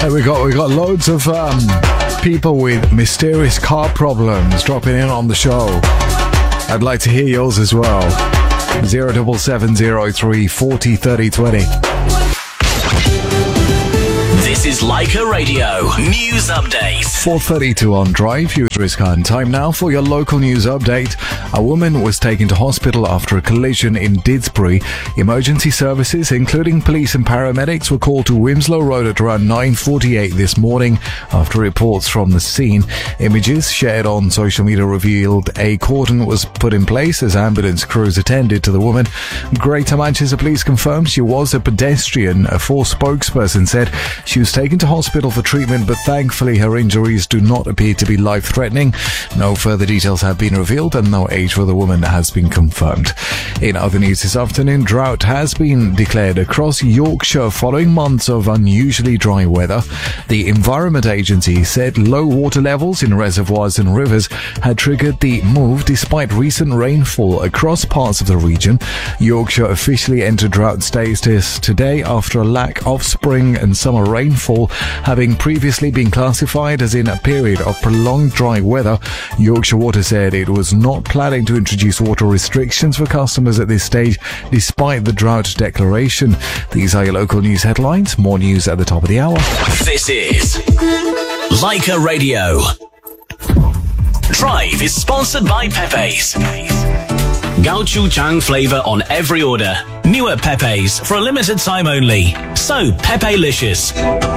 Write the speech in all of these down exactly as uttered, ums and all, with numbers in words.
Hey, we got we got loads of um, people with mysterious car problems dropping in on the show. I'd like to hear yours as well. Zero double seven zero three forty thirty twenty. This is Leica Radio News Update. four thirty-two on Drive. Future Khan. Time now for your local news update. A woman was taken to hospital after a collision in Didsbury. Emergency services, including police and paramedics, were called to Wimslow Road at around nine forty-eight this morning after reports from the scene. Images shared on social media revealed a cordon was put in place as ambulance crews attended to the woman. Greater Manchester Police confirmed she was a pedestrian. A force spokesperson said she was taken to hospital for treatment, but thankfully her injuries do not appear to be life-threatening. No further details have been revealed and no age for the woman has been confirmed. In other news this afternoon, drought has been declared across Yorkshire following months of unusually dry weather. The Environment Agency said low water levels in reservoirs and rivers had triggered the move despite recent rainfall across parts of the region. Yorkshire officially entered drought status today after a lack of spring and summer rainfall having previously been classified as in a period of prolonged dry weather. Yorkshire Water said it was not planning to introduce water restrictions for customers at this stage despite the drought declaration. These are your local news headlines. More news at the top of the hour. This is Leica Radio. Drive is sponsored by Pepe's. Gochujang flavour on every order. New at Pepe's for a limited time only. So, Pepe-licious.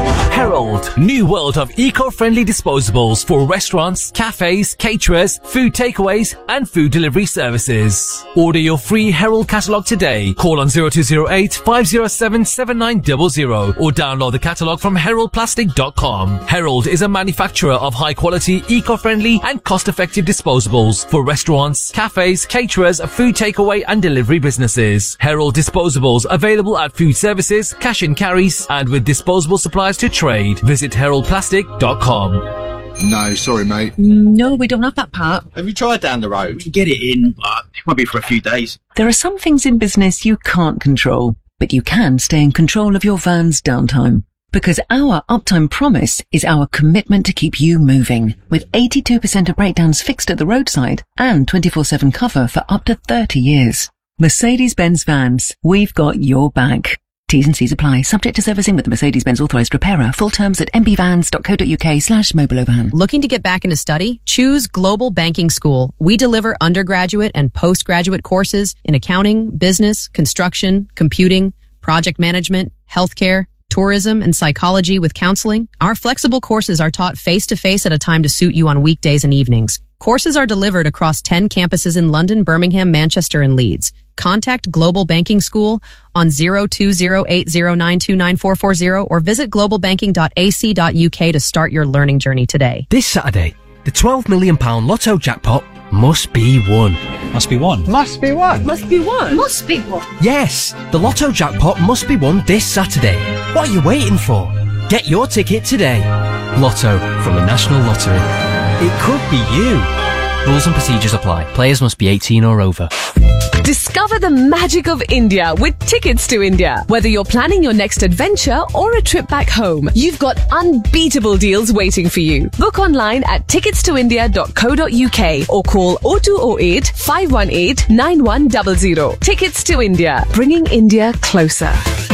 Herald, new world of eco-friendly disposables for restaurants, cafes, caterers, food takeaways and food delivery services. Order your free Herald catalogue today. Call on zero two zero eight, five zero seven, seven nine zero zero or download the catalogue from herald plastic dot com. Herald is a manufacturer of high-quality, eco-friendly and cost-effective disposables for restaurants, cafes, caterers, food takeaway and delivery businesses. Herald disposables available at food services, cash and carries and with disposable supplies to trade. Visit herald plastic dot com. No, sorry mate. No, we don't have that part. Have you tried down the road? Get it in, but it won't be for a few days. There are some things in business you can't control, but you can stay in control of your van's downtime. Because our uptime promise is our commitment to keep you moving, with eighty-two percent of breakdowns fixed at the roadside and twenty-four seven cover for up to thirty years. Mercedes-Benz Vans, we've got your back. T's and C's apply, subject to servicing with the Mercedes-Benz authorised repairer. Full terms at m b vans dot co dot u k slash mobilovan. Looking to get back into study? Choose Global Banking School. We deliver undergraduate and postgraduate courses in accounting, business, construction, computing, project management, healthcare, tourism, and psychology with counseling. Our flexible courses are taught face-to-face at a time to suit you on weekdays and evenings. Courses are delivered across ten campuses in London, Birmingham, Manchester, and Leeds. Contact Global Banking School on zero two zero eight zero nine two nine four four zero or visit global banking dot a c dot u k to start your learning journey today. This Saturday, the twelve million pounds Lotto jackpot must be won. Must be won. Must be one. Must be one. Must be one. Yes, the Lotto jackpot must be won this Saturday. What are you waiting for? Get your ticket today. Lotto from the National Lottery. It could be you. Rules and procedures apply. Players must be eighteen or over. Discover the magic of India with Tickets to India. Whether you're planning your next adventure or a trip back home, you've got unbeatable deals waiting for you. Book online at tickets to india dot co dot u k or call zero two zero eight, five one eight, nine one zero zero. Tickets to India, bringing India closer.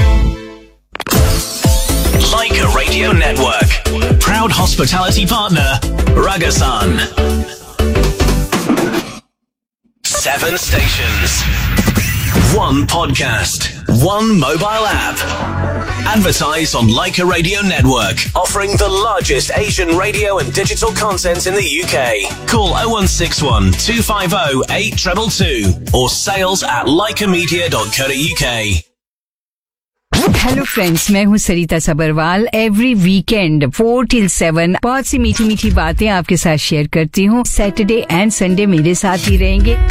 Leica Radio Network. Proud hospitality partner, Ragasan. Seven stations. One podcast. One mobile app. Advertise on Leica Radio Network, offering the largest Asian radio and digital content in the U K. Call oh one six one, two five oh, eight two two two or sales at leica media dot co dot u k. Hello friends, मैं हूँ सरिता Sabharwal. Every weekend four till seven बहुत सी मीठी मीठी बातें आपके साथ share करती हूँ। सैटरडे एंड संडे मेरे साथ ही रहेंगे।